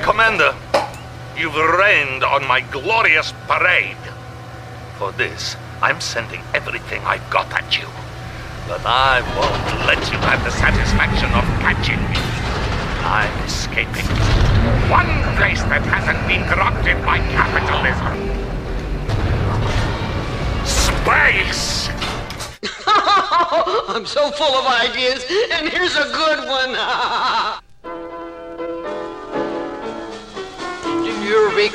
Commander, you've rained on my glorious parade. For this, I'm sending everything I've got at you. But I won't let you have the satisfaction of catching me. I'm escaping. One place that hasn't been corrupted by capitalism. Space! I'm so full of ideas, and here's a good one. Do you ever